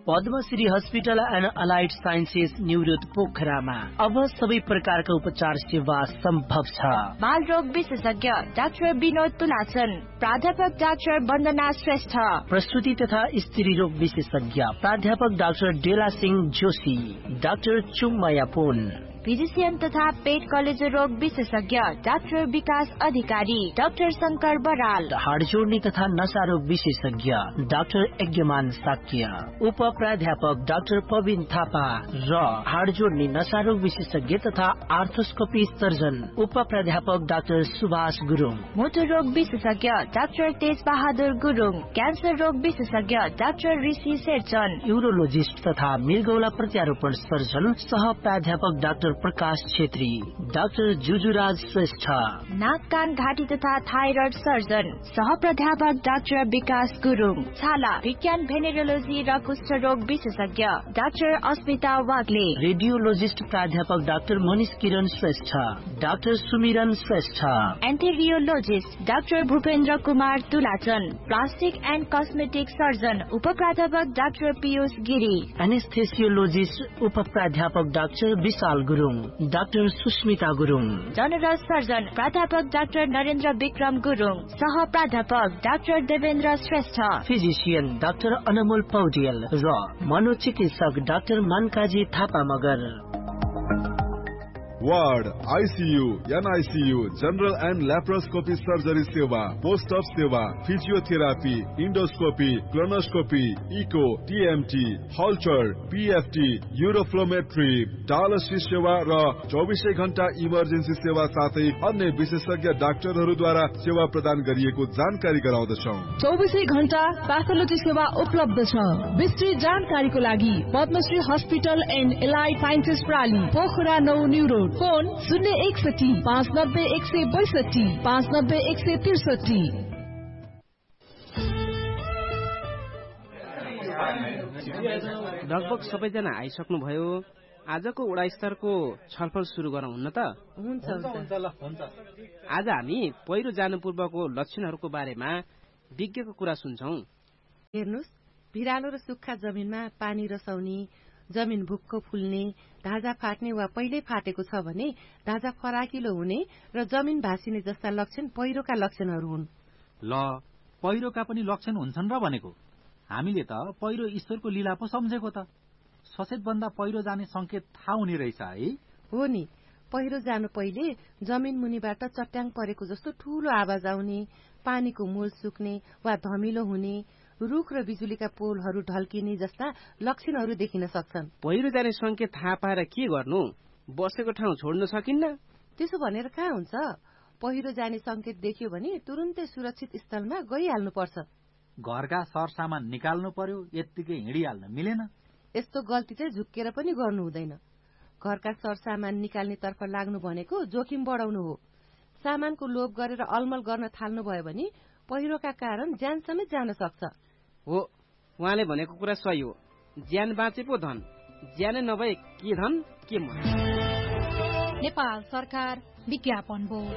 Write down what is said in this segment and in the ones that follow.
Padmashri hospital and allied sciences New Road पोखरामा अब सबै प्रकारका उपचार सेवा सम्भव छ। बाल रोग विशेषज्ञ डाक्टर विनोद तुलाचन, प्राध्यापक डाक्टर वन्दना श्रेष्ठ, प्रस्तुति तथा स्त्री रोग विशेषज्ञ प्राध्यापक डाक्टर डेला सिंह जोशी, डाक्टर चुम्मया पुन, फिजिशियन तथा पेट कलेजो रोग विशेषज्ञ डाक्टर विकास अधिकारी, डाक्टर शंकर बराल, हाड जोड्ने तथा नशा रोग विशेषज्ञ डाक्टर यज्ञमान साक्य, उप प्राध्यापक डाक्टर पविन थापा र हाड जोड्ने नशा रोग विशेषज्ञ तथा आर्थोस्कोपी सर्जन उप प्राध्यापक डाक्टर सुभाष गुरुङ, मोटर रोग विशेषज्ञ डाक्टर तेज बहादुर गुरुङ, क्यान्सर रोग विशेषज्ञ डाक्टर ऋषि शेरचन, यूरोलोजिस्ट तथा मृगौला प्रत्यारोपण सर्जन सह प्राध्यापक डाक्टर प्रकाश छेत्री, डाक्टर जुजुराज श्रेष्ठ, नाक कान घाँटी तथा थाइरोइड सर्जन सह प्राध्यापक डाक्टर विकास गुरुङ, छाला विज्ञान भेनेरोलोजी र कुष्ठ रोग विशेषज्ञ डाक्टर अस्मिता वाग्ले, रेडियोलोजिस्ट प्राध्यापक डाक्टर मनिष किरण श्रेष्ठ, डाक्टर सुमिरन Shrestha, एन्थेरियोलोजिस्ट doctor Bhupendra Kumar तुलाचन, plastic and cosmetic surgeon उप प्राध्यापक डाक्टर पीयूष गिरी, एनेस्थेसियोलोजिस्ट उप प्राध्यापक डाक्टर विशाल Gurung, doctor Susmita Gurung, general surgeon प्राध्यापक डाक्टर नरेन्द्र विक्रम गुरुङ, सह प्राध्यापक doctor Devendra Shrestha, physician doctor अनमोल पौडेल र मनोचिकित्सक doctor मनकाजी Thapa Magar. Ward, ICU, NICU, general and laparoscopy surgery सेवा, पोस्ट अप सेवा, physiotherapy, endoscopy, colonoscopy, eco, TMT, हल्चर, PFT, uroflowmetry, dialysis सेवा र 24 घण्टा इमर्जेन्सी सेवा साथै अन्य विशेषज्ञ डाक्टरहरूद्वारा सेवा प्रदान गरिएको जानकारी गराउँदछौँ। 24 घण्टा प्याथोलोजी सेवा उपलब्ध छ। विस्तृत जानकारीको लागि Padmashri hospital and allied sciences प्राली, Pokhara 9 new road, phone 061 590 162 590 163। लगभग सबैजना आइसक्नुभयो। आजको वडा स्तरको छलफल सुरु गरौँ हुन्न त? हुन्छ। आज हामी पहिरो जानु पूर्वको लक्षणहरूको बारेमा विज्ञको कुरा सुन्छौं। हेर्नुस्, भिरालो र सुक्खा जमिनमा पानी रसाउने, जमिन भुक्क फुल्ने, धाजा फाट्ने वा पहिल्यै फाटेको छ भने धाजा फराकिलो हुने र जमिन भासिने जस्ता लक्षण पहिरोका लक्षणहरू हुन्। ल, पहिरोका पनि लक्षण हुन्छन् र भनेको। हामीले त पहिरो ईश्वरको लीला पो सम्झेको त। सचेत बन्दा पहिरो जाने संकेत थाहा हुने रहेछ है? हो नि, पहिरो जानु पहिले जमिन मुनिबाट चट्याङ परेको जस्तो ठूलो आवाज आउने, पानीको मूल सुक्ने वा धमिलो हुने, रुख र बिजुलीका पोलहरू ढल्किने जस्ता लक्षणहरू देखिन सक्छन्। पहिरो जाने संकेत थाहा पाएर के गर्नु? बसेको ठाउँ छोड्न सकिन्न? त्यसो भनेर कहाँ हुन्छ? पहिरो जाने संकेत देख्यो भने तुरुन्तै सुरक्षित स्थलमा गइहाल्नुपर्छ। घरका सरसामान निकाल्नु पर्यो, यत्तिकै हिँडिहाल्न मिलेन। यस्तो गल्ती चाहिँ झुक्केर पनि गर्नु हुँदैन। घरका सरसामान निकाल्ने तर्फ लाग्नु भनेको जोखिम बढाउनु हो। सामानको लोभ गरेर अलमल गर्न थाल्नु भयो भने पहिरोका कारण ज्यान समेत जान सक्छ। हो, उहाँले भनेको कुरा सही हो। ज्यान बाँचे पो धन, ज्यानै नभए के धन के मन। नेपाल सरकार विज्ञापन बोर्ड।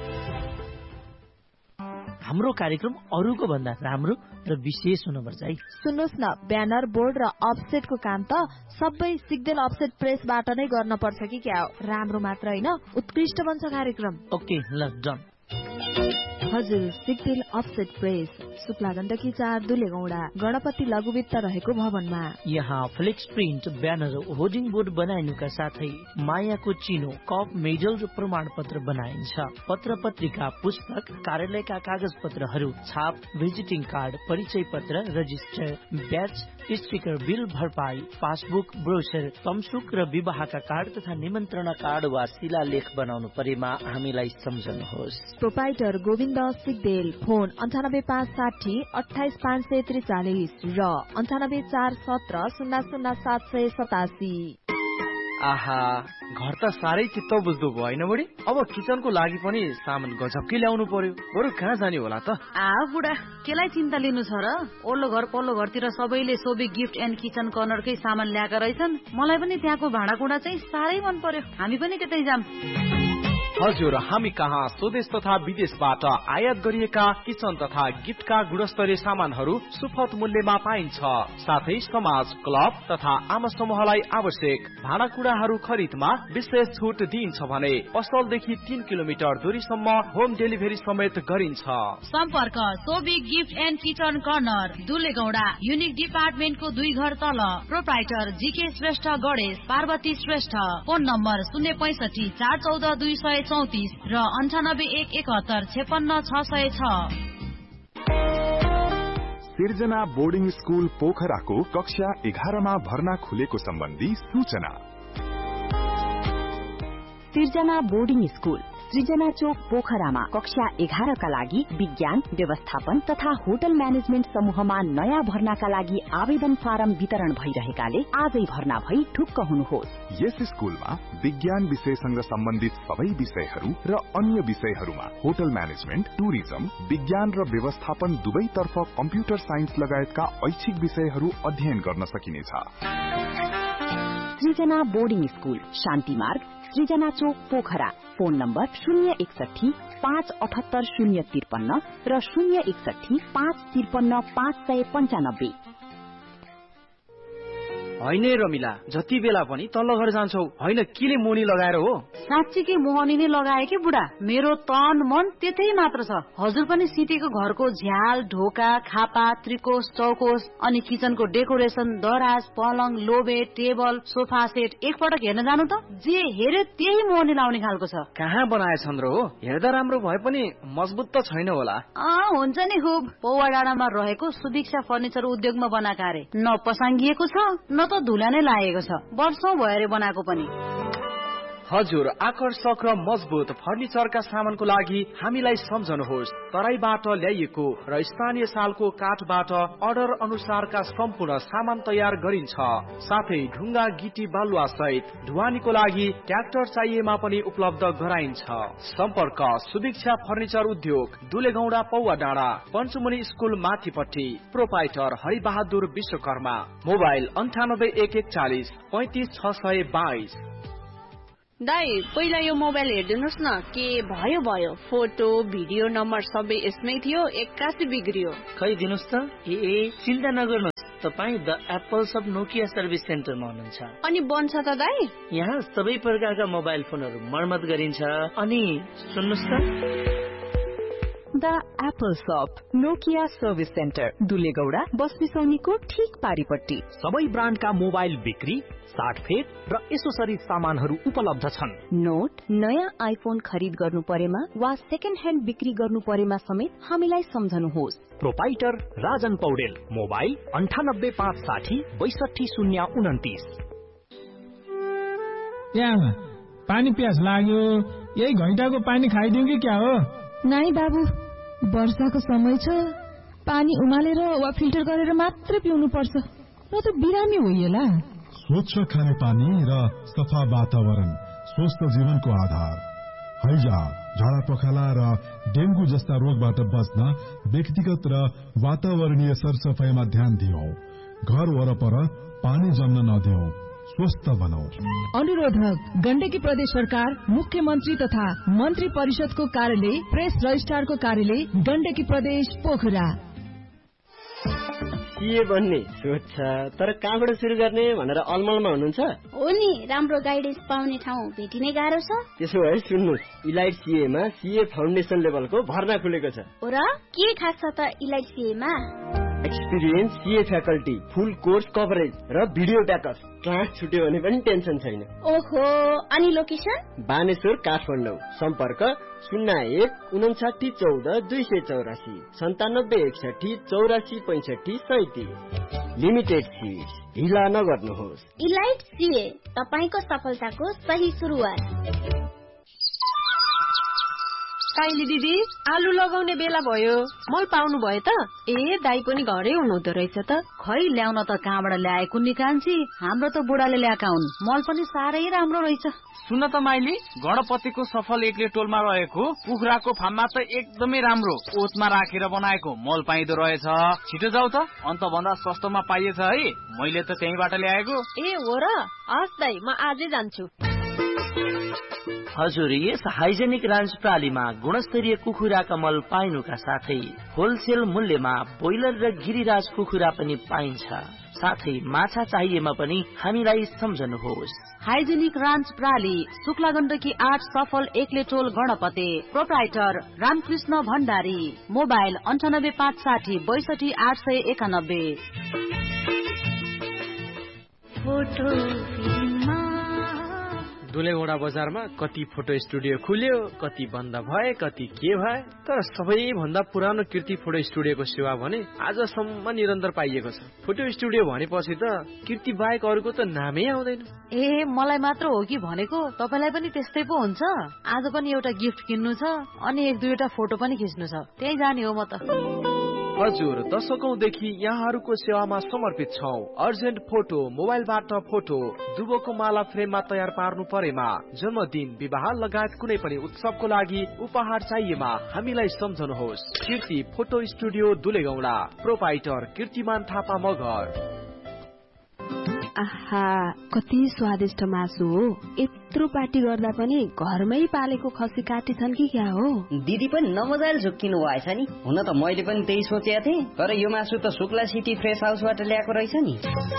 हाम्रो कार्यक्रम अरूको भन्दा राम्रो र विशेष हुनुपर्छ है। सुन्नुहोस् न, ब्यानर, बोर्ड र अफसेटको काम त सबै सिग्देल अफसेट प्रेसबाट नै गर्न पर्छ कि क्या हो? राम्रो मात्र होइन, उत्कृष्ट बन्छ कार्यक्रम। ओके, ल डन। हजुर, सिग्देल अफसेट प्रेस, शुक्ला गण्डकी 4 दुलेगौडा, गणपति लघुवित्त रहेको भवनमा। यहाँ flex print, banner, hoarding board बनाइनुका साथै मायाको चिनो, कप, मेडल र प्रमाण पत्र बनाइन्छ। पत्र पत्रिका, पुस्तक, कार्यालयका कागज पत्रहरू, छाप, भिजिटिङ कार्ड, परिचय पत्र, रजिस्टर, ब्याच, स्टिकर, बिल भरपाई, पासबुक, ब्रोशर, तमसुक र विवाहका कार्ड तथा निमन्त्रणा कार्ड वा शिलालेख बनाउनु परेमा हामीलाई सम्झनुहोस्। प्रोपाइटर गोविन्द सिग्देल, फोन 98560 28543 र 99417 00787। आहा, घर त साह्रै चित्त बुझ्दो भयो होइन बुढी? अब किचनको लागि पनि सामान गजबकै ल्याउनु पर्यो। बरु कहाँ जाने होला त? बुढा, केलाई चिन्ता लिनु छ र? ओल्लो घर पल्लो घरतिर सबैले सोबी गिफ्ट एन्ड किचन कर्नरकै सामान ल्याएका रहेछन्। मलाई पनि त्यहाँको भाँडाकुँडा चाहिँ साह्रै मन पर्यो। हामी पनि त्यतै जाम। हजुर, हामी कहाँ स्वदेश तथा विदेशबाट आयात गरिएका किचन तथा गिफ्टका गुणस्तरीय सामानहरू सुपथ मूल्यमा पाइन्छ। साथै समाज, क्लब तथा आमा समूहलाई आवश्यक भाँडाकुँडाहरू खरिदमा विशेष छुट दिइन्छ भने पसलदेखि 3 किलोमिटर दूरीसम्म होम डेलिभरी समेत गरिन्छ। सम्पर्क Sobi gift and kitchen corner, दुलेगौडा, unique डिपार्टमेन्टको 2 घर तल। Proprietor GK Shrestha Ganesh, Parvati Shrestha. Phone number 065 414 234 र 98 171 56 6। सिर्जना बोर्डिङ स्कूल पोखराको कक्षा 11मा भर्ना खुलेको सम्बन्धी सूचना। सिर्जना बोर्डिङ स्कूल सृजना चोक पोखरामा कक्षा 11 का लागि विज्ञान, व्यवस्थापन तथा होटल म्यानेजमेन्ट समूहमा नयाँ भर्नाका लागि आवेदन फारम वितरण भइरहेकाले आजै भर्ना भई ढुक्क हुनुहोस्। यस स्कूलमा विज्ञान विषयसँग सम्बन्धित सबै विषयहरू र अन्य विषयहरूमा होटल म्यानेजमेन्ट, टुरिज्म, विज्ञान र व्यवस्थापन दुवैतर्फ कम्प्युटर साइन्स लगायतका ऐच्छिक विषयहरू अध्ययन गर्न सकिनेछ। सृजना बोर्डिङ स्कूल, शान्ति मार्ग, सृजना चोक पोखरा। फोन नम्बर 061 578 053 र 061 553 595। होइन रमिला, जति बेला पनि तल्लो घर जान्छौ, होइन किले मोनी लगाएर हो? साँच्चीकै मोहनी नै लगाए कि बुढा, मेरो तन मन त्यतै मात्र छ। हजुर पनि सिटीको घरको झ्याल, ढोका, खापा, त्रिकोश, चौकोश अनि किचनको डेकोरेसन, दराज, पलङ, लोबे, टेबल, सोफा सेट एकपटक हेर्न जानु त। जे हेरे त्यही मोहनी लाउने खालको छ। कहाँ बनाएछन् र हो? हेर्दा राम्रो भए पनि मजबुत त छैन होला। हुन्छ नि खुब। पौवा डाँडामा रहेको सुदीक्षा फर्निचर उद्योगमा बनाएका अरे। न पसाङ्गिएको छ न त धुला नै लागेको छ। वर्षौं भयो बनाएको पनि। हजुर, आकर्षक र मजबुत फर्निचरका सामानको लागि हामीलाई सम्झनुहोस्। तराईबाट ल्याइएको र स्थानीय सालको काठबाट अर्डर अनुसारका सम्पूर्ण सामान तयार गरिन्छ। साथै ढुङ्गा, गिटी, बालुवा सहित ढुवानीको लागि ट्र्याक्टर चाहिएमा पनि उपलब्ध गराइन्छ। सम्पर्क सुदीक्षा फर्निचर उद्योग, दुलेगौडा, पौवा डाँडा, पञ्चमुनि स्कुल माथिपट्टि। प्रोपाइटर हरिबहादुर विश्वकर्मा। मोबाइल 98 141 35 622। दाइ, पहिला यो मोबाइल हेरिदिनुहोस् न, के भयो भयो। फोटो, भिडियो, नम्बर सबै यसमै थियो, 81 बिग्रियो। खै दिनुहोस् त। चिन्ता नगर्नुहोस्, तपाईँ the Apple sub Nokia service सेन्टरमा हुनुहुन्छ। अनि बन्छ त दाइ? यहाँ सबै प्रकारका मोबाइल फोनहरू मर्मत गरिन्छ। अनि सुन्नुहोस् त, द एप्पल शप नोकिया सर्भिस सेन्टर, दुलेगौडा, बसबिसौनीको ठीक पारिपट्टि। सबै ब्रान्डका मोबाइल बिक्री, साटफेट र एसोसरिज सामानहरू उपलब्ध छन्। नोट, नयाँ आइफोन खरिद गर्नु परेमा वा सेकेन्ड ह्यान्ड बिक्री गर्नु परेमा समेत हामीलाई सम्झनुहोस्। प्रोपाइटर राजन पौडेल। मोबाइल 98 560 62 029। पानी प्यास लाग्यो, यही घैटाको पानी खाइदिउँ कि क्या हो? नाइ बाबु, वर्षाको समय छ, पानी उमालेर वा फिल्टर गरेर मात्र पिउनु पर्छ, र त बिरामी होइएला। स्वच्छ खाने पानी र सफा वातावरण स्वस्थ जीवनको आधार। हैजा, झाडा पखाला र डेंगू जस्ता रोगबाट बच्न व्यक्तिगत र वातावरणीय सरसफाइमा ध्यान दियौं। घर वरपर पानी जम्न नदियौं, स्वस्थ बनाऊ। अनुरोधक गण्डकी प्रदेश सरकार, मुख्यमन्त्री तथा मन्त्री परिषदको कार्यालय, प्रेस रजिस्ट्रारको कार्यालय, गण्डकी प्रदेश, पोखरा। के भन्ने सोध्छ, तर कहाँबाट सुरु गर्ने भनेर अलमलमा हुनुहुन्छ? हो नि, राम्रो गाइडेन्स पाउने ठाउँ भेटिनै गाह्रो छ। त्यसो भए सुन्नुहोस्, इलाइट सीएमा सीए फाउन्डेसन लेभलको भर्ना खुलेको छ। हो र? के खास छ त इलाइट सीएमा? एक्सपिरियन्स सीए फ्याकल्टी, फुल कोर्स कभरेज र भिडियो ब्याकअप। क्लास छुट्यो भने पनि टेन्सन छैन। ओहो, अनि लोकेसन? बानेश्वर, काठमाडौँ। सम्पर्क 01 59 14 284 97 61 84 65 37। लिमिटेड सीट, ढिला नगर्नुहोस्। इलाइट सीए, तपाईको सफलताको सही सुरुवात। काइली दिदी, आलु लगाउने बेला भयो, मल पाउनु भयो त? दाइ पनि घरै हुनुहुँदो रहेछ त। खै ल्याउन त कहाँबाट ल्याएको नि कान्छी, हाम्रो त बुढाले ल्याएका हुन्। मल पनि साह्रै राम्रो रहेछ। सुन त माइली, गणपतिको सफल एकले टोलमा रहेको कुखुराको फार्ममा त एकदमै राम्रो ओतमा राखेर बनाएको मल पाइदो रहेछ। छिटो जाऊ त, अन्त भन्दा सस्तोमा पाइएछ है। मैले त त्यहीबाट ल्याएको। हो र? हस् दाइ, म आजै जान्छु। हजुर, यस हाइजेनिक रान्च प्रालीमा गुणस्तरीय कुखुराका मल पाइनुका साथै होलसेल मूल्यमा ब्रोइलर र गिरिराज कुखुरा पनि पाइन्छ। साथै माछा चाहिएमा पनि हामीलाई सम्झनुहोस्। हाइजेनिक रान्च प्राली, शुक्ला गण्डकी 8 सफल एक्लेटोल गणपते। प्रोप्राइटर रामकृष्ण भण्डारी। मोबाइल 9856 62 891। दुलेगौडा बजारमा कति फोटो स्टुडियो खुल्यो, कति बन्द भए, कति के भए, तर सबैभन्दा पुरानो कीर्ति फोटो स्टुडियोको सेवा भने आजसम्म निरन्तर पाइएको छ। फोटो स्टुडियो भनेपछि त कीर्ति बाहेक अरूको त नामै आउँदैन। ए, मलाई मात्र हो कि भनेको? तपाईलाई पनि त्यस्तै पो हुन्छ? आज पनि एउटा गिफ्ट किन्नु छ अनि 1-2 फोटो पनि खिच्नु छ, त्यही जाने हो म त। हजुर, दशकौंदेखि यहाँहरूको सेवामा समर्पित छौं। अर्जेन्ट फोटो, मोबाइलबाट फोटो, दुबोको माला फ्रेममा तयार पार्नु परेमा, जन्मदिन, विवाह लगायत कुनै पनि उत्सवको लागि उपहार चाहिएमा हामीलाई सम्झनुहोस्। कीर्ति फोटो स्टुडियो दुलेगौडा। प्रोप्राइटर कीर्तिमान थापा मगर। आहा, कति स्वादिष्ट मासु हो। यत्रो पार्टी गर्दा पनि घरमै पालेको खसी काटिछन् कि क्या हो? दिदी पनि नमजाले झुक्किनु भएछ नि। हुन त मैले पनि त्यही सोचेको थिएँ, तर यो मासु त शुक्ला सिटी फ्रेस हाउसबाट ल्याएको रहेछ नि।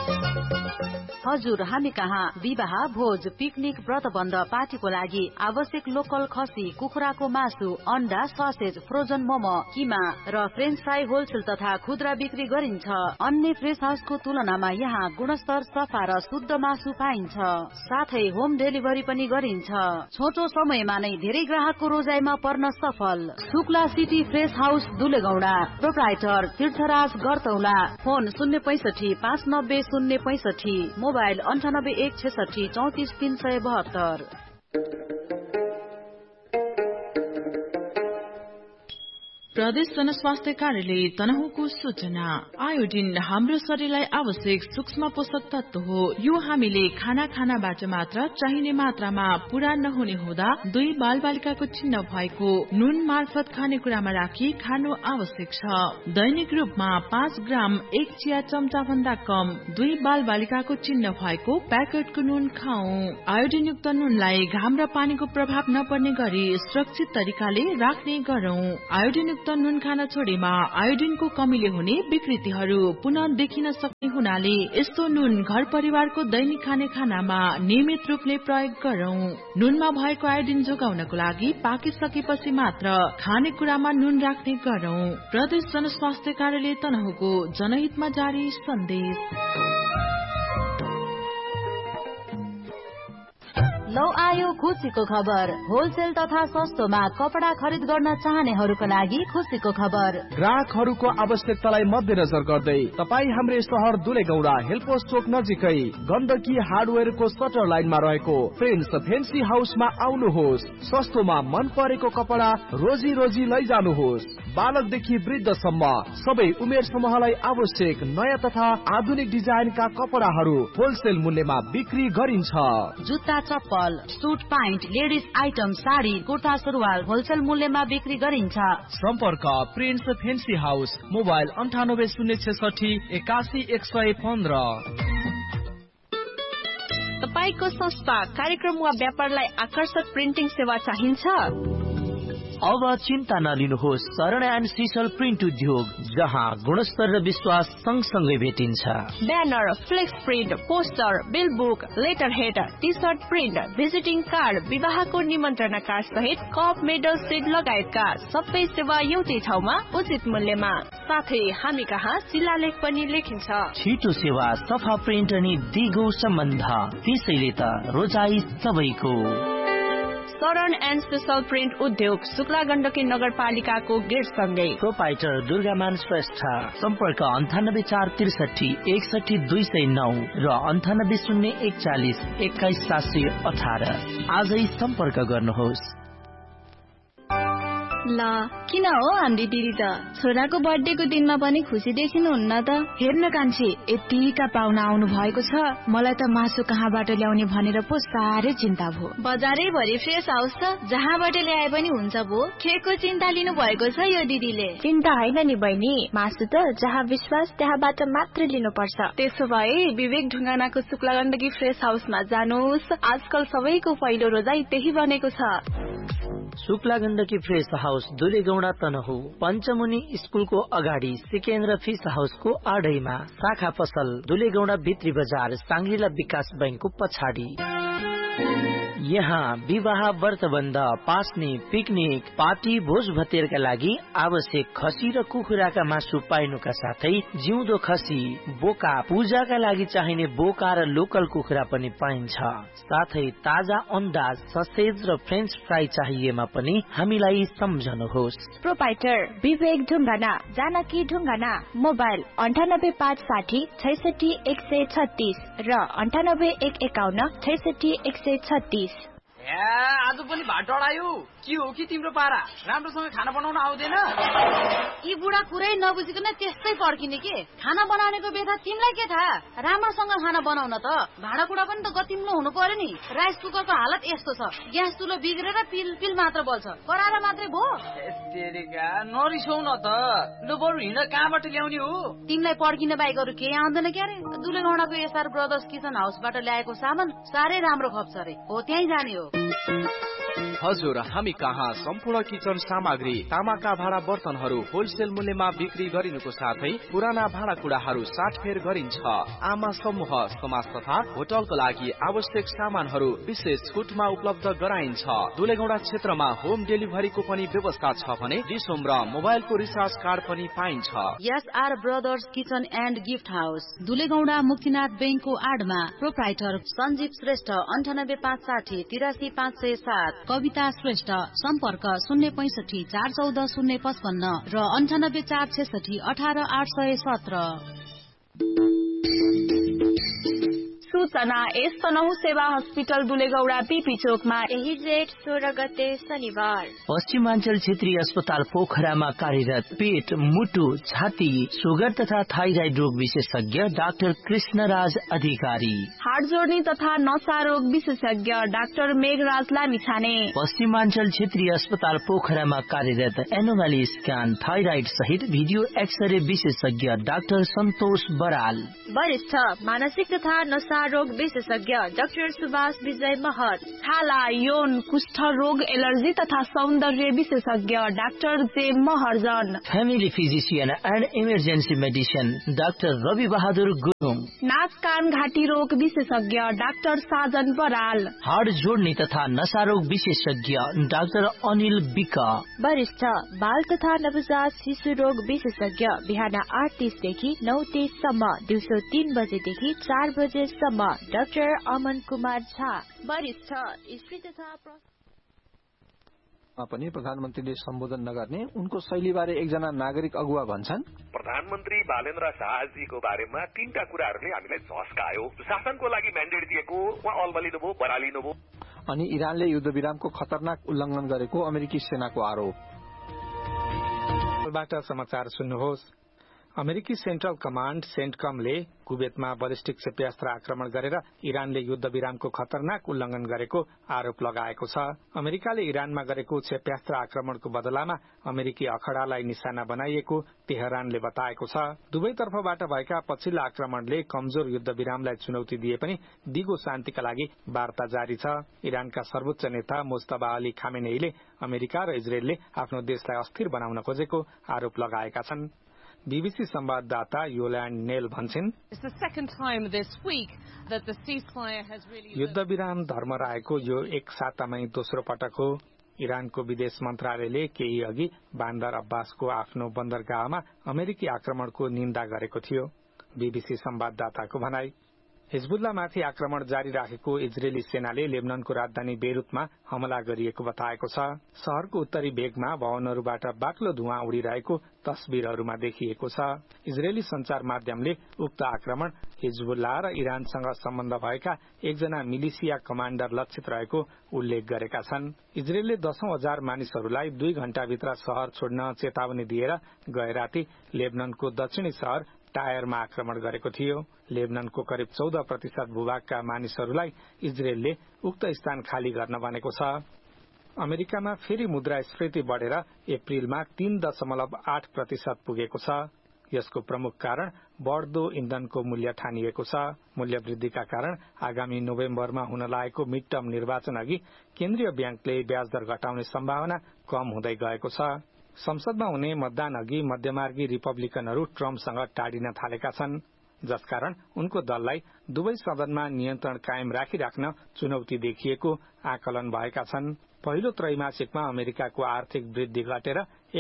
हजुर, हामी कहाँ विवाह, भोज, पिकनिक, व्रतबन्ध, पार्टीको लागि आवश्यक लोकल खसी, कुखुराको मासु, अन्डा, ससेज, फ्रोजन मोमो, किमा र फ्रेन्च फ्राई होलसेल तथा खुद्रा बिक्री गरिन्छ। अन्य फ्रेस हाउसको तुलनामा यहाँ गुणस्तर, सफा र शुद्ध मासु पाइन्छ। साथै होम डेलिभरी पनि गरिन्छ। छोटो समयमा नै धेरै ग्राहकको रोजाइमा पर्न सफल। Shukla city fresh house दुलेगौडा। Proprietor तीर्थराज गरतौला। फोन 065 590 065। मोबाइल 98 166 34 372। प्रदेश जनस्वास्थ्य कार्यालय तनहुँको सूचना। आयोडिन हाम्रो शरीरलाई आवश्यक सूक्ष्म पोषक तत्व हो। यो हामीले खानाबाट मात्र चाहिने मात्रामा पूरा नहुने हुँदा 2 बालबालिकाको चिन्ह भएको नुन मार्फत खानेकुरामा राखी खानु आवश्यक छ। दैनिक रूपमा 5 ग्राम 1 चिया चम्चा भन्दा कम 2 बालबालिकाको चिन्ह भएको प्याकेटको नुन खाऊ। आयोडिन युक्त नुनलाई घाम र पानीको प्रभाव नपर्ने गरी सुरक्षित तरिकाले राख्ने गरौं। आयोडिन युक्त नुन खान छोडेमा आयोडिनको कमीले हुने विकृतिहरू पुनः देखिन सक्ने हुनाले यस्तो नुन घर परिवारको दैनिक खाने खानामा नियमित रूपले प्रयोग गरौं। नुनमा भएको आयोडिन जोगाउनको लागि पाकिसकेपछि मात्र खानेकुरामा नुन राख्ने गरौं। प्रदेश जनस्वास्थ्य कार्यालय तनहुँको जनहितमा जारी सन्देश। लौ आयो खुसीको खबर। होलसेल तथा सस्तोमा कपडा खरिद गर्न चाहनेहरूको लागि खुसीको खबर। ग्राहकहरूको आवश्यकतालाई मध्यनजर गर्दै तपाईँ हाम्रो शहर दुलेगौडा हेलपोस्ट चोक नजिकै गण्डकी हार्डवेयरको सटर लाइनमा रहेको फ्रेन्ड्स फेन्सी हाउसमा आउनुहोस्। सस्तोमा मन परेको कपडा रोजी रोजी लैजानुहोस्। बालकदेखि वृद्धसम्म सबै उमेर समूहलाई आवश्यक नयाँ तथा आधुनिक डिजाइनका कपडाहरू होलसेल मूल्यमा बिक्री गरिन्छ। जुत्ता, चप्पल, suit pant, ladies item, sari, kurta, सुरुवाल होलसेल मूल्यमा बिक्री गरिन्छ। सम्पर्क प्रिन्स फेन्सी हाउस। मोबाइल 98 066 81 115। तपाईको संस्था, कार्यक्रम वा व्यापारलाई आकर्षक प्रिन्टिङ सेवा चाहिन्छ? अब चिन्ता नलिनुहोस्। शरण एन्ड सिसल प्रिन्ट उद्योग, जहाँ गुणस्तर र विश्वास सँगसँगै भेटिन्छ। Banner, flex print, poster, bill book, letter head, T short print, visiting card, विवाहको निमन्त्रणा कार्ड सहित कप, मेडल, सिड लगायतका सबै सेवा एउटै ठाउँमा उचित मूल्यमा। साथै हामी कहाँ शिलालेख पनि लेखिन्छ। छिटो सेवा, सफा प्रिन्ट अनि दिगो सम्बन्ध, त्यसैले त रोजाई सबैको। शरण एन्ड स्पेशल प्रिन्ट उद्योग, शुक्ला गण्डकी नगरपालिकाको गेट सँगै। प्रोप्राइटर दुर्गामान श्रेष्ठ। सम्पर्क 98 463 61 209 र 98 041 21 718। आजै सम्पर्क गर्नुहोस्। ल किन हो हाम्री दिदी त छोराको बर्थडेको दिनमा पनि खुसी देखिनुहुन्न त? हेर्न कान्छी, यतिका पाहुना आउनु भएको छ, मलाई त मासु कहाँबाट ल्याउने भनेर पो साह्रै चिन्ता भयो। बजारै भरि फ्रेस हाउस त, जहाँबाट ल्याए पनि हुन्छ भो। केको चिन्ता लिनु भएको छ यो दिदीले? चिन्ता होइन नि बहिनी, मासु त जहाँ विश्वास त्यहाँबाट मात्र लिनुपर्छ। त्यसो भए विवेक ढुङ्गानाको शुक्ला गण्डकी फ्रेस हाउसमा जानुहोस्, आजकल सबैको पहिलो रोजाई त्यही बनेको छ। शुक्ला गण्डकी फ्रेस हाउस दुलेगौडा तनहु पञ्चमुनि स्कुलको अगाडि सिकेन्द्र फिस हाउसको आडैमा, शाखा पसल दुलेगौडा भित्री बजार सांग्रिला विकास बैंकको पछाडि। यहाँ विवाह, व्रतबन्ध, पास्ने, पिकनिक, पार्टी, भोज भतेरका लागि आवश्यक खसी र कुखुराका मासु पाइनुका साथै जिउँदो खसी, बोका, पूजाका लागि चाहिने बोका र लोकल कुखुरा पनि पाइन्छ। साथै ताजा अन्डा, ससेज र फ्रेन्च फ्राई चाहिएमा पनि हामीलाई सम्झनुहोस्। प्रोपाइटर विवेक ढुङ्गाना, जानकी ढुङ्गाना, मोबाइल 9856 66 136 र 9851 66 136। आज पनि भात डढायो, के हो कि तिम्रो पारा? राम्रोसँग खाना बनाउन आउँदैन? यी बुढा कुरै नबुझिकन त्यस्तै पर्किने के? खाना बनाउनेको बेथा तिमीलाई के थाहा? राम्रोसँग खाना बनाउन त भाँडाकुँडा पनि त गतिम्लो हुनु पर्यो नि। राइस कुकरको हालत यस्तो छ, ग्यास चुलो बिग्रेर पिल पिल मात्र बल्छ, कराएर मात्रै भो। नरिसाउ न त, लु बरु हिँड, कहाँबाट ल्याउने हो? तिमीलाई पर्किन बाहेक अरू केही आउँदैन क्यारे? दुलेगौडाको एसआर ब्रदर्स किचन हाउसबाट ल्याएको सामान साह्रै राम्रो खप्छ रे, हो त्यही जाने हो। हजुर, हामी कहाँ सम्पूर्ण किचन सामग्री, तामाका भाँडा बर्तनहरू होलसेल मूल्यमा बिक्री गरिनुको साथै पुराना भाँडाकुँडाहरू 60 फेर गरिन्छ। आमा समूह, समाज तथा होटलको लागि आवश्यक सामानहरू विशेष छुटमा उपलब्ध गराइन्छ। दुलेगौडा क्षेत्रमा होम डेलिभरीको पनि व्यवस्था छ भने डिसोम र मोबाइलको रिचार्ज कार्ड पनि पाइन्छ। SR brothers kitchen and gift house, दुलेगौडा Muktinath बैंकको आडमा। प्रोप्राइटर सञ्जीव श्रेष्ठ, 9856 83 507। कविता श्रेष्ठ, सम्पर्क 065 414 055 र 98 466 18 817। सूचना एस तनहु सेवा हस्पिटल दुलेगौडा पीपी चोकमा यही जेठ 16 गते शनिबार। पश्चिमाञ्चल क्षेत्रीय अस्पताल पोखरामा कार्यरत पेट, मुटु, छाती, सुगर तथा थाइराइड रोग विशेषज्ञ डाक्टर कृष्णराज अधिकारी। हाड जोड्ने तथा नसा रोग विशेषज्ञ डाक्टर मेघराज लामिछाने। पश्चिमाञ्चल क्षेत्रीय अस्पताल पोखरामा कार्यरत एनोमली स्क्यान, थाइराइड सहित भिडियो एक्सरे विशेषज्ञ डाक्टर सन्तोष बराल। वरिष्ठ मानसिक तथा नसा रोग विशेषज्ञ डाक्टर सुभाष विजय महत। छाला, यौन, कुष्ठ रोग, एलर्जी तथा सौन्दर्य विशेषज्ञ डाक्टर जे Maharjan. Family physician and emergency medicine doctor Rabi Bahadur Gurung. नाक कान घाँटी रोग विशेषज्ञ डाक्टर साजन बराल। हाड जोड्ने तथा नशा रोग विशेषज्ञ डाक्टर अनिल विक। वरिष्ठ बाल तथा नवजात शिशु रोग विशेषज्ञ बिहान 8:30 देखि 9:30 सम्म, दिउँसो 3 बजेदेखि 4 बजेसम्म डाक्टर अमन कुमार झा। वरिष्ठ स्त्री तथा पनि प्रधानमन्त्रीले सम्बोधन नगर्ने उनको शैलीबारे एकजना नागरिक अगुवा भन्छन्। प्रधानमन्त्री बालेन्द्र शाहजीको बारेमा 3टा कुराहरूले हामीलाई झस्कायो। शासनको लागि म्यान्डेट दिएको उहाँ अल्मलिनुभयो, बरालिनुभयो। अनि इरानले युद्धविरामको खतरनाक उल्लंघन गरेको अमेरिकी सेनाको आरोप। समाचार सुन्नुहोस्। अमेरिकी सेन्ट्रल कमाण्ड सेन्टकमले कुवेतमा बैलिस्टिक क्षेप्यास्त्र आक्रमण गरेर इरानले युद्धविरामको खतरनाक उल्लंघन गरेको आरोप लगाएको छ। अमेरिकाले इरानमा गरेको क्षेप्यास्त्र आक्रमणको बदलामा अमेरिकी अखडालाई निशाना बनाइएको तेहरानले बताएको छ। दुवैतर्फबाट भएका पछिल्ला आक्रमणले कमजोर युद्धविरामलाई चुनौती दिए पनि दिगो शान्तिका लागि वार्ता जारी छ। इरानका सर्वोच्च नेता मुस्तफा अली खामेनेईले अमेरिका र इजरायलले आफ्नो देशलाई अस्थिर बनाउन खोजेको आरोप लगाएका छन्। बीबीसी संवाददाता योल्यान्ड नेल भन्छन्, युद्धविराम धर्म रहेको यो एक सातामै दोस्रो पटक हो। इरानको विदेश मन्त्रालयले केही अघि बान्दर अब्बासको आफ्नो बन्दरगाहमा अमेरिकी आक्रमणको निन्दा गरेको थियो। बीबीसी संवाददाताको भनाई, हिजबुल्लामाथि आक्रमण जारी राखेको इजरायली सेनाले लेबननको राजधानी बेरुतमा हमला गरिएको बताएको छ। शहरको उत्तरी भेगमा भवनहरूबाट बाक्लो धुवाँ उडिरहेको तस्बिरहरूमा देखिएको छ। इजरायली संचार माध्यमले उक्त आक्रमण हिजबुल्ला र इरानसँग सम्बन्ध भएका एकजना मिलिसिया कमाण्डर लक्षित रहेको उल्लेख गरेका छन्। इजरायलले 10,000 मानिसहरूलाई 2 घण्टाभित्र शहर छोड्न चेतावनी दिएर गए राति लेबननको दक्षिणी शहर टायरमा आक्रमण गरेको थियो। लेबननको करिब 14% भूभागका मानिसहरूलाई इजरायलले उक्त स्थान खाली गर्न भनेको छ। अमेरिकामा फेरि मुद्रास्फीति बढेर अप्रिलमा 3.8% पुगेको छ। यसको प्रमुख कारण बढ्दो इन्धनको मूल्य ठानिएको छ। मूल्य वृद्धिका कारण आगामी नोभेम्बरमा हुन लागेको मिड टर्म निर्वाचन अघि केन्द्रीय ब्याङ्कले ब्याज दर घटाउने सम्भावना कम हुँदै गएको छ। संसदमा हुने मतदान अघि मध्यमार्गी रिपब्लिकनहरू ट्रम्पसँग टाढिन थालेका छन्, जसकारण उनको दललाई दुवै सदनमा नियन्त्रण कायम राखिराख्न चुनौती देखिएको आकलन भएका छन्। पहिलो त्रैमासिकमा अमेरिकाको आर्थिक वृद्धि घटेर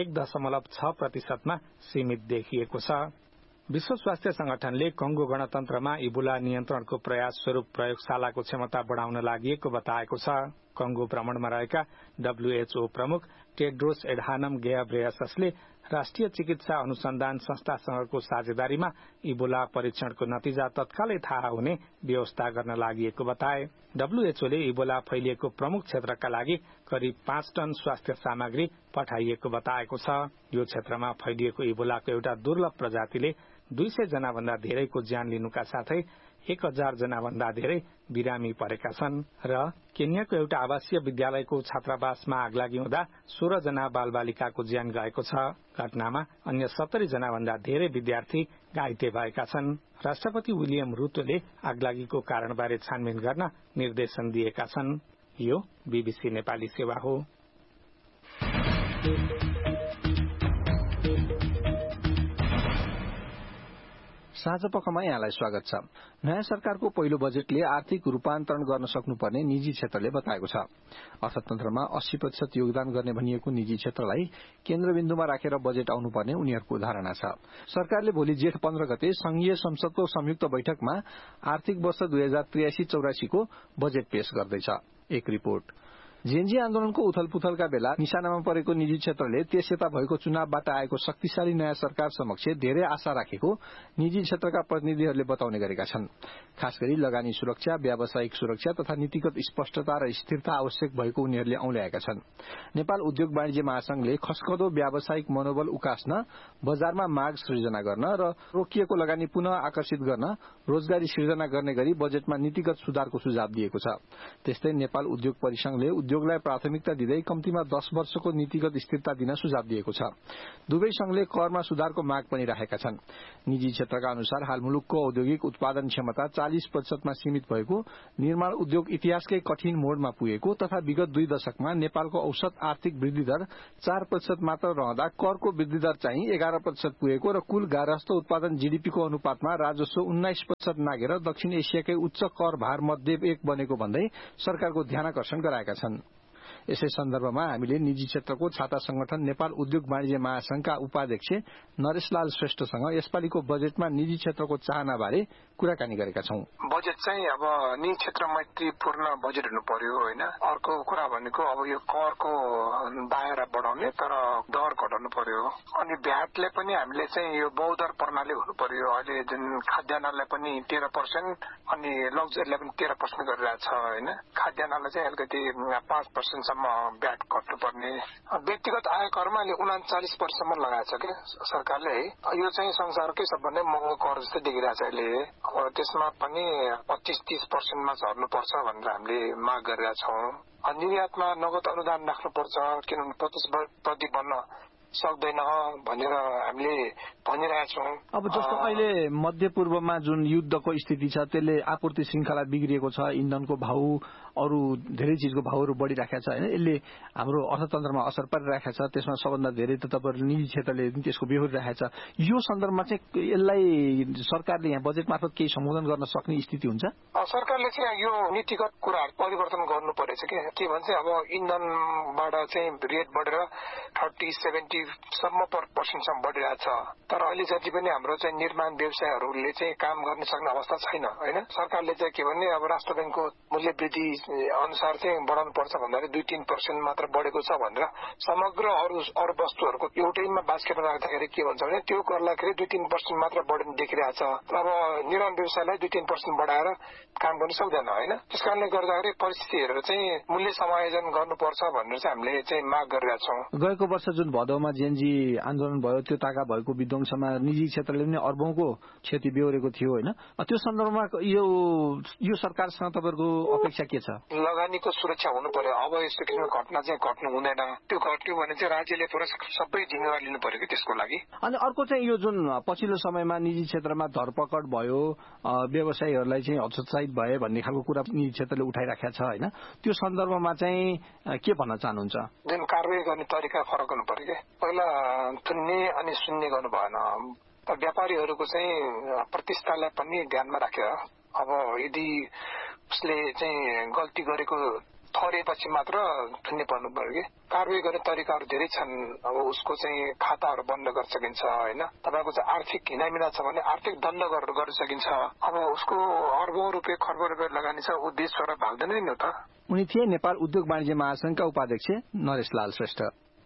1.6% मा सीमित देखिएको छ। विश्व स्वास्थ्य संगठनले कंगो गणतन्त्रमा इबोला नियन्त्रणको प्रयास स्वरूप प्रयोगशालाको क्षमता बढ़ाउन लागि बताएको छ। कंगो भ्रमणमा रहेका WHO प्रमुख टेड्रोस एडहानम घेब्रेयससले राष्ट्रिय चिकित्सा अनुसन्धान संस्थासँगको साझेदारीमा इबोला परीक्षणको नतिजा तत्कालै थाहा हुने व्यवस्था गर्न लागि बताए। WHO ले इबोला फैलिएको प्रमुख क्षेत्रका लागि करिब 5 टन स्वास्थ्य सामग्री पठाइएको बताएको छ। यो क्षेत्रमा फैलिएको इबोलाको एउटा दुर्लभ प्रजातिले 200 जना भन्दा धेरैको ज्यान लिनुका साथै 1000 जना भन्दा धेरै बिरामी परेका छन्। र केन्याको एउटा आवासीय विद्यालयको छात्रावासमा आगलागी हुँदा 16 जना बालबालिकाको ज्यान गएको छ। घटनामा अन्य 70 जना भन्दा धेरै विद्यार्थी घाइते भएका छन्। राष्ट्रपति विलियम रुतोले आगलागीको कारणबारे छानबिन गर्न निर्देशन दिएका छन्। यो BBC नेपाली सेवा हो। साँझ पखमा यहाँलाई स्वागत छ। नयाँ सरकारको पहिलो बजेटले आर्थिक रूपान्तरण गर्न सक्नुपर्ने निजी क्षेत्रले बताएको छ। अर्थतन्त्रमा 80% योगदान गर्ने भनिएको निजी क्षेत्रलाई केन्द्रबिन्दुमा राखेर बजेट आउनुपर्ने उनीहरूको धारणा छ। सरकारले भोलि जेठ 15 गते संघीय संसदको संयुक्त बैठकमा आर्थिक वर्ष 2083-84 को बजेट पेश गर्दैछ। एक रिपोर्ट। जेएनजी आन्दोलनको उथलपुथलका बेला निशानामा परेको निजी क्षेत्रले त्यसयता भएको चुनावबाट आएको शक्तिशाली नयाँ सरकार समक्ष धेरै आशा राखेको निजी क्षेत्रका प्रतिनिधिहरूले बताउने गरेका छन्। खासगरी लगानी सुरक्षा, व्यावसायिक सुरक्षा तथा नीतिगत स्पष्टता र स्थिरता आवश्यक भएको उनीहरूले औल्याएका छन्। नेपाल उद्योग वाणिज्य महासंघले खस्कदो व्यावसायिक मनोबल उकास्न, बजारमा माग सृजना गर्न र रोकिएको लगानी पुनः आकर्षित गर्न, रोजगारी सृजना गर्ने गरी बजेटमा नीतिगत सुधारको सुझाव दिएको छ। त्यस्तै नेपाल उद्योग परिसंघले उद्योगलाई प्राथमिकता दिँदै कम्तीमा 10 वर्षको नीतिगत स्थिरता दिन सुझाव दिएको छ। दुवै संघले करमा सुधारको माग पनि राखेका छन्। निजी क्षेत्रका अनुसार हाल मुलुकको औद्योगिक उत्पादन क्षमता 40% मा सीमित भएको, निर्माण उद्योग इतिहासकै कठिन मोडमा पुगेको तथा विगत 2 दशकमा नेपालको औसत आर्थिक वृद्धि दर 4% मात्र रहँदा करको वृद्धि दर चाहिँ 11% पुगेको र कुल गार्हस्थ उत्पादन जीडीपी को अनुपातमा राजस्व 19% नागेर दक्षिण एसियाकै उच्च कर भार मध्ये एक बनेको भन्दै सरकारको ध्यानाकर्षण गराएका छन्। यसै सन्दर्भमा हामीले निजी क्षेत्रको छाता संगठन नेपाल उद्योग वाणिज्य महासंघका उपाध्यक्ष नरेशलाल श्रेष्ठसँग यसपालिको बजेटमा निजी क्षेत्रको चाहना बारे कुराकानी गरेका छौं। बजेट चाहिँ अब निजी क्षेत्र मैत्रीपूर्ण बजेट हुनु पर्यो हैन। अर्को कुरा भनेको अब यो करको दायरा बढाउने तर दर घटाउनु पर्यो। अनि भ्याटले पनि हामीले चाहिँ यो बहुदर प्रणाली हुनु पर्यो। अहिले जुन खाद्यान्नलाई पनि 13% अनि लग्जरीलाई पनि 13% गरिरहेछ हैन। खाद्यान्नलाई चाहिँ अलिकति 5% सम्म भ्याट घट्नुपर्ने। व्यक्तिगत आयकरमा अहिले 39% सम्म लगाएको छ के सरकारले है। यो चाहिँ संसारकै सबभन्दा महँगो कर जस्तै देखिरहेछ अहिले। त्यसमा पनि 25-30% मा झर्नुपर्छ भनेर हामीले माग गरेका छौं। निर्यातमा नगद अनुदान राख्नुपर्छ किनभने प्रतिस्पर्धी बन्न सक्दैन भनेर हामीले भनिरहेका छौं। अब जस्तो अहिले मध्यपूर्वमा जुन युद्धको स्थिति छ त्यसले आपूर्ति श्रृंखला बिग्रिएको छ, इन्धनको भाउ, अरू धेरै चीजको भाउहरू बढिराखेको छ हैन। यसले हाम्रो अर्थतन्त्रमा असर पारिरहेको छ। त्यसमा सबभन्दा धेरै त तपाईहरु निजी क्षेत्रले त्यसको बेहोरिरहेको छ। यो सन्दर्भमा चाहिँ यसलाई सरकारले यहाँ बजेट मार्फत केही सम्बोधन गर्न सक्ने स्थिति हुन्छ? सरकारले चाहिँ यो नीतिगत कुराहरु परिवर्तन गर्नु पर्छ के भन्छ अब इन्धनबाट चाहिँ रेट बढेर 30-70 30% बढिरहेछ। तर अहिले जति पनि हाम्रो चाहिँ निर्माण व्यवसायहरूले चाहिँ काम गर्न सक्ने अवस्था छैन हैन। सरकारले चाहिँ के भन्ने अब राष्ट्र बैंकको मूल्य वृद्धि अनुसार चाहिँ बढाउनु पर्छ भन्दाखेरि 2-3% मात्र बढेको छ भनेर समग्र अरू वस्तुहरूको एउटैमा बास्केटमा राख्दाखेरि के भन्छ भने त्यो गर्दाखेरि 2-3% मात्र बढ्ने देखिरहेछ। अब निर्माण व्यवसायलाई 2-3% बढाएर काम गर्न सक्दैन हैन। त्यसकारणले गर्दाखेरि परिस्थिति हेरेर चाहिँ मूल्य समायोजन गर्नुपर्छ भनेर चाहिँ हामीले चाहिँ माग गरिरहेका छौँ। गएको वर्ष जुन भदौमा जेएनजी आन्दोलन भयो त्यो ताका भएको विध्वंसमा निजी क्षेत्रले पनि अर्बौंको क्षति बेहोरेको थियो हैन। त्यो सन्दर्भमा यो सरकारसँग तपाईहरुको अपेक्षा के छ? लगानीको सुरक्षा हुनु पर्यो। अब यस्तो किसिमको घटना चाहिँ घट्नु हुँदैन। त्यो घट्यो भने चाहिँ राज्यले पुरा सबै जिम्मेवारी लिनु पर्यो कि त्यसको लागि। अनि अर्को चाहिँ यो जुन पछिल्लो समयमा निजी क्षेत्रमा धरपकड भयो, व्यवसायीहरूलाई चाहिँ हतोत्साहित भए भन्ने खालको कुरा निजी क्षेत्रले उठाइराखेको छ हैन। त्यो सन्दर्भमा चाहिँ के भन्न चाहनुहुन्छ? जुन कारबाही गर्ने तरिका फरक हुनु पर्यो के। पहिला थुन्ने अनि सुन्ने गर्नु भएन। व्यापारीहरूको चाहिँ प्रतिष्ठालाई पनि ध्यानमा राखेर अब यदि उसले चाहिँ गल्ती गरेको थोरेपछि मात्र थुन्ने पर्नु पर्यो कि। कारबाही गर्ने तरिकाहरू धेरै छन्। अब उसको चाहिँ खाताहरू बन्द गर्न सकिन्छ हैन। तपाईको चाहिँ आर्थिक हिनामिना छ भने आर्थिक दण्ड गर्न सकिन्छ। अब उसको अर्बौं रुपियाँ खर्ब रुपियाँ लगानी छ, ऊ देश छोडेर भाग्दैन नि त। उनी थिए नेपाल उद्योग वाणिज्य महासंघका उपाध्यक्ष नरेशलाल श्रेष्ठ।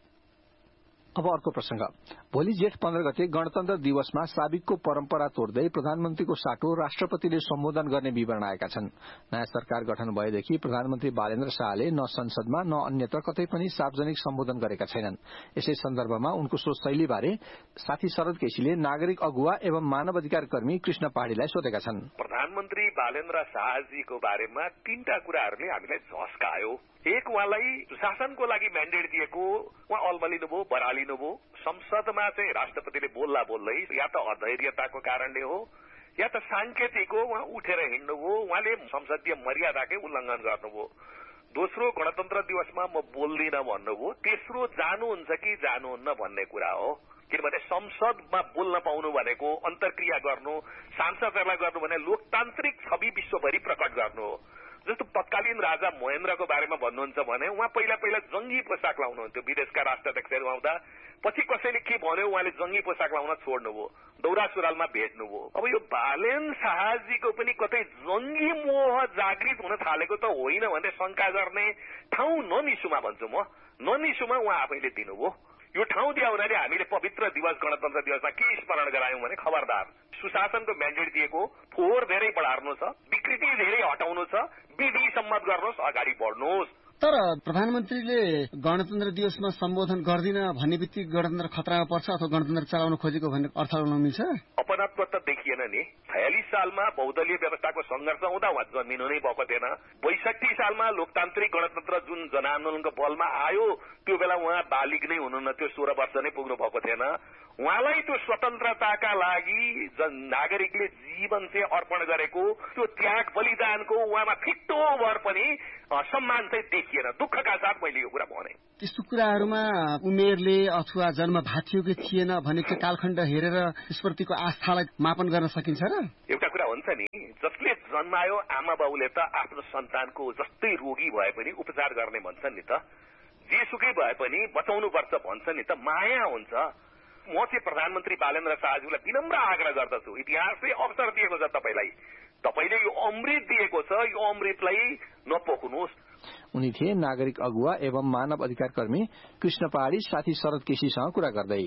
अब अर्को प्रसंग। भोलि जेठ 15 गते गणतन्त्र दिवसमा साबिकको परम्परा तोड्दै प्रधानमन्त्रीको साटो राष्ट्रपतिले सम्बोधन गर्ने विवरण आएका छन्। नयाँ सरकार गठन भएदेखि प्रधानमन्त्री बालेन्द्र शाहले न संसदमा न अन्यत्र कतै पनि सार्वजनिक सम्बोधन गरेका छैनन्। यसै सन्दर्भमा उनको सोच शैली बारे साथी शरद केसीले नागरिक अगुवा एवं मानव अधिकार कर्मी कृष्ण पहाडीलाई सोधेका छन्। प्रधानमन्त्री बालेन्द्र शाहजीको बारेमा 3टा कुराहरूले हामीलाई झस्कायो। एक, उहाँलाई शासनको लागि म्यान्डेट दिएको उहाँ अल्मलिनुभयो, बरालिनुभयो। संसदमा चाहिँ राष्ट्रपतिले बोल्दा बोल्दै या त अधैर्यताको कारणले हो या त सांकेतिक हो, उहाँ उठेर हिँड्नुभयो। उहाँले संसदीय मर्यादाकै उल्लंघन गर्नुभयो। दोस्रो, गणतन्त्र दिवसमा म बोल्दिन भन्नुभयो। तेस्रो, जानुहुन्छ कि जानुहुन्न भन्ने कुरा हो। किनभने संसदमा बोल्न पाउनु भनेको अन्तर्क्रिया गर्नु, सांसदहरूलाई गर्नु भने लोकतान्त्रिक छवि विश्वभरि प्रकट गर्नु हो। जस्तो तत्कालीन राजा महेन्द्रको बारेमा भन्नुहुन्छ भने उहाँ पहिला जंगी पोसाक लाउनुहुन्थ्यो। विदेशका राष्ट्राध्यक्षहरू आउँदा पछि कसैले के भन्यो उहाँले जंगी पोसाक लाउन छोड्नुभयो, दौरा सुरुवालमा भेट्नुभयो। अब यो बालेन शाहजीको पनि कतै जंगी मोह जागृत हुन थालेको त होइन भन्ने शंका गर्ने ठाउँ ननिसुमा भन्छु म। ननिसुमा उहाँ आफैले दिनुभयो। यो ठाउँ दिया हुनाले हामीले पवित्र दिवस गणतन्त्र दिवसमा के स्मरण गरायौं भने खबरदार सुशासनको म्यान्डेट दिएको, फोहोर धेरै बढार्नु छ, विकृति धेरै हटाउनु छ, विधि सम्मत गर्नुहोस्, अगाडि बढ्नुहोस्। तर प्रधानमन्त्रीले गणतन्त्र दिवसमा सम्बोधन गर्दिन भन्ने बित्तिकै गणतन्त्र खतरामा पर्छ अथवा गणतन्त्र चलाउन खोजेको भन्ने अर्थ लगाउन मिल्छ? अपनत्व त देखिएन नि। 46 सालमा बहुदलीय व्यवस्थाको संघर्ष हुँदा उहाँ जन्मिनु नै भएको थिएन। 62 सालमा लोकतान्त्रिक गणतन्त्र जुन जनआन्दोलनको बलमा आयो त्यो बेला उहाँ बालिग नै हुनुहुन्न थियो, 16 वर्ष नै पुग्नु भएको थिएन। उहाँलाई त्यो स्वतन्त्रताका लागि नागरिकले जीवन चाहिँ अर्पण गरेको त्यो त्याग बलिदानको उहाँमा फिट्टो भर पनि सम्मान चाहिँ देखिएन। दुःखका साथ मैले यो कुरा भने। त्यस्तो कुराहरूमा उमेरले अथवा जन्म भाथियो कि थिएन भन्ने चाहिँ कालखण्ड हेरेर त्यसप्रतिको आस्थालाई मापन गर्न सकिन्छ र? एउटा कुरा हुन्छ नि, जसले जन्मायो आमा बाउले त आफ्नो सन्तानको जस्तै रोगी भए पनि उपचार गर्ने भन्छन् नि त, जेसुकै भए पनि बचाउनुपर्छ भन्छन् नि त, माया हुन्छ। म चाहिँ प्रधानमन्त्री बालेन्द्र शाहजीलाई विनम्र आग्रह गर्दछु, इतिहासले अवसर दिएको छ तपाईलाई, तपाईले यो अमृत दिएको छ, यो अमृतलाई नपोख्नुहोस्। उनी थिए नागरिक अगुवा एवं मानव अधिकार कर्मी कृष्ण पहाडी साथी शरद केसीसँग कुरा गर्दै।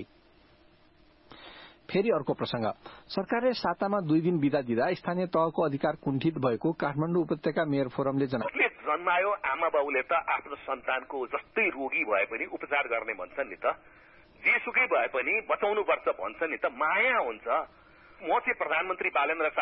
फेरि अर्को प्रसंग। सरकारले सातामा 2 दिन बिदा दिँदा स्थानीय तहको अधिकार कुण्ठित भएको काठमाडौँ उपत्यका मेयर फोरमले जसले जन्मायो आमा बाउले त आफ्नो सन्तानको जस्तै रोगी भए पनि उपचार गर्ने भन्छन् नि त, जेसुकै भए पनि बचाउनुपर्छ भन्छन् नि त, माया हुन्छ। म चाहिँ प्रधानमन्त्री बालेन्द्र